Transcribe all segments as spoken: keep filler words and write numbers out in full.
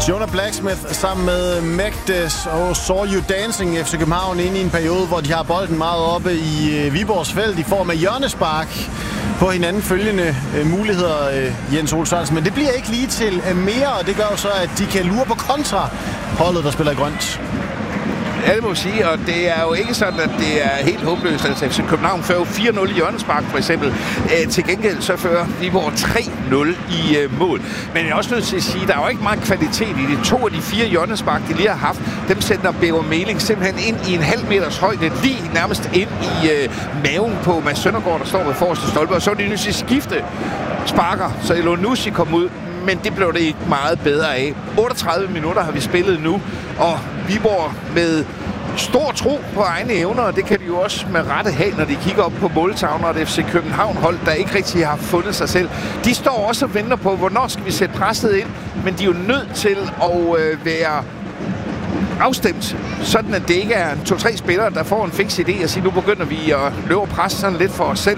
Jonah Blacksmith sammen med Magdes og Saw You Dancing F C København inde i en periode, hvor de har bolden meget oppe i Viborgs felt i form af hjørnespark på hinanden følgende øh, muligheder, øh, Jens Ole Sørensen. Men det bliver ikke lige til øh, mere, og det gør jo så, at de kan lure på kontra holdet, der spiller i grønt. Ja, det må sige, og det er jo ikke sådan, at det er helt håbløst. Altså F C København fører fire nul i hjørnespark, for eksempel. Æ, til gengæld så fører Viborg tre nul i øh, mål. Men jeg er også nødt til at sige, at der er jo ikke meget kvalitet i det. To af de fire hjørnespark, de lige har haft, dem sender Bæver Meling simpelthen ind i en halv meters højde, lige nærmest ind i øh, maven på Mads Søndergaard, der står ved forreste stolpe. Og så er de nødt til at skifte sparker, så Elonussi kom ud. Men det blev det ikke meget bedre af. otteogtredive minutter har vi spillet nu, og Viborg med stor tro på egne evner, og det kan de jo også med rette have, når de kigger op på måltavlen, og det F C København-hold, der ikke rigtig har fundet sig selv. De står også og venter på, hvornår skal vi sætte presset ind, men de er jo nødt til at øh, være afstemt, sådan at det ikke er to-tre spillere, der får en fix idé og siger, nu begynder vi at løbe og presse sådan lidt for os selv,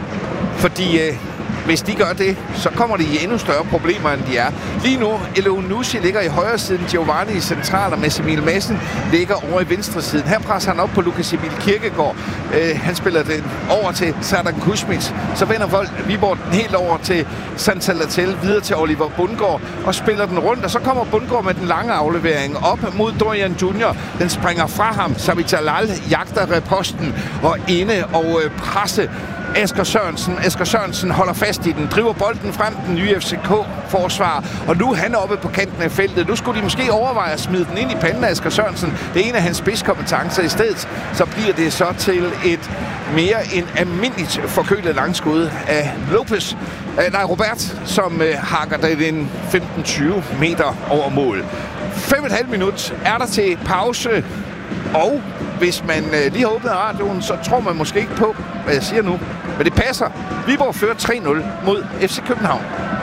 fordi øh, hvis de gør det, så kommer de i endnu større problemer, end de er. Lige nu, Elonussi ligger i højre siden, Giovanni i central, og Massimil Madsen ligger over i venstre siden. Her presser han op på Lukas Emil Kirkegaard. Øh, han spiller den over til Serdar Kuzmic. Så vender Vold Viborg den helt over til Santa Latel, videre til Oliver Bundgaard, og spiller den rundt. Og så kommer Bundgaard med den lange aflevering op mod Dorian Junior. Den springer fra ham. Sami Jalal jagter reposten og inde og øh, presse Asger Sørensen. Asger Sørensen holder fast i den, driver bolden frem, den nye F C K-forsvar, og nu er han oppe på kanten af feltet. Nu skulle de måske overveje at smide den ind i panden af Asger Sørensen. Det er en af hans spidskompetencer. I stedet så bliver det så til et mere end almindeligt forkølet langskud af Lopez. Uh, nej, Robert, som uh, hakker det en femten til tyve meter over mål. Fem og et halvt minut er der til pause, og hvis man uh, lige har åbnet radioen, så tror man måske ikke på, hvad jeg siger nu. Men det passer. Viborg fører tre nul mod F C København.